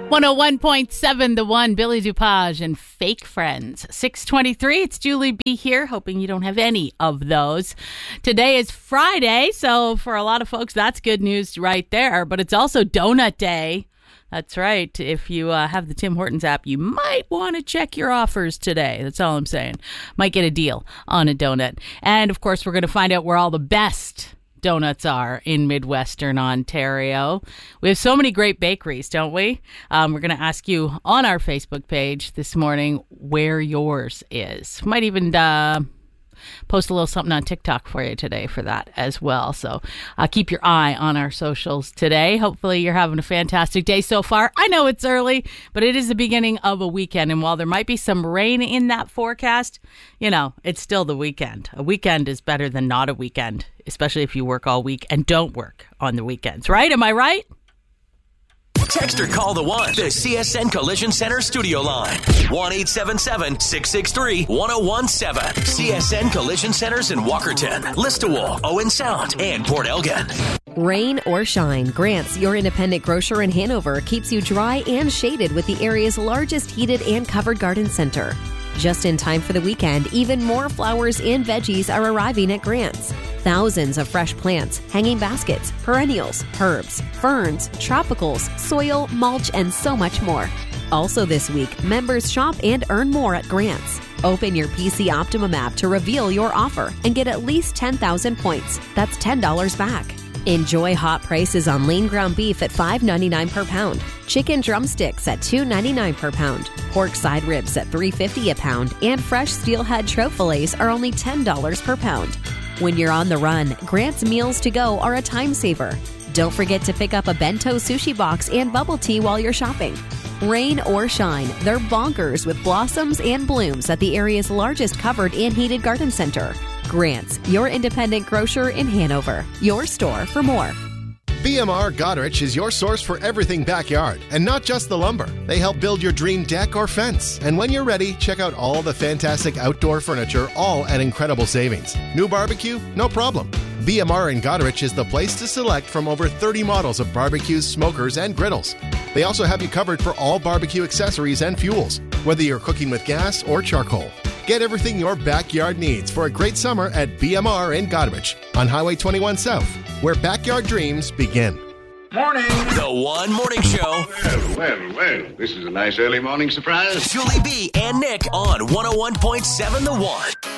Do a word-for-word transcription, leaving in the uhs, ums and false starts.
one oh one point seven The One, Billy DuPage and Fake Friends. six twenty-three, it's Julie B. here, hoping you don't have any of those. Today is Friday, so for a lot of folks, that's good news right there. But it's also Donut Day. That's right. If you uh, have the Tim Hortons app, you might want to check your offers today. That's all I'm saying. Might get a deal on a donut. And, of course, we're going to find out where all the best donuts are in Midwestern Ontario. We have so many great bakeries, don't we? Um, we're going to ask you on our Facebook page this morning where yours is. Might even uh, post a little something on TikTok for you today for that as well. So uh, keep your eye on our socials today. Hopefully you're having a fantastic day so far. I know it's early, but it is the beginning of a weekend. And while there might be some rain in that forecast, you know, it's still the weekend. A weekend is better than not a weekend, especially if you work all week and don't work on the weekends, right? Am I right? Text or call the one, the C S N Collision Center studio line. one eight seven seven, six six three, one oh one seven. C S N Collision Centers in Walkerton, Listowel, Owen Sound, and Port Elgin. Rain or shine, Grant's, your independent grocer in Hanover, keeps you dry and shaded with the area's largest heated and covered garden center. Just in time for the weekend, even more flowers and veggies are arriving at Grant's. Thousands of fresh plants, hanging baskets, perennials, herbs, ferns, tropicals, soil, mulch, and so much more. Also this week, members shop and earn more at Grant's. Open your P C Optimum app to reveal your offer and get at least ten thousand points. That's ten dollars back. Enjoy hot prices on lean ground beef at five ninety-nine per pound, chicken drumsticks at two ninety-nine per pound, pork side ribs at three fifty a pound, and fresh steelhead trout fillets are only ten dollars per pound. When you're on the run, Grant's Meals to Go are a time saver. Don't forget to pick up a bento sushi box and bubble tea while you're shopping. Rain or shine, they're bonkers with blossoms and blooms at the area's largest covered and heated garden center. Grant's, your independent grocer in Hanover. Your store for more. B M R Goderich is your source for everything backyard, and not just the lumber. They help build your dream deck or fence. And when you're ready, check out all the fantastic outdoor furniture, all at incredible savings. New barbecue? No problem. B M R and Goderich is the place to select from over thirty models of barbecues, smokers, and griddles. They also have you covered for all barbecue accessories and fuels, whether you're cooking with gas or charcoal. Get everything your backyard needs for a great summer at B M R in Goderich on Highway twenty-one South, where backyard dreams begin. Morning. The One Morning Show. Well, well, well. This is a nice early morning surprise. Julie B. and Nick on one oh one point seven The One.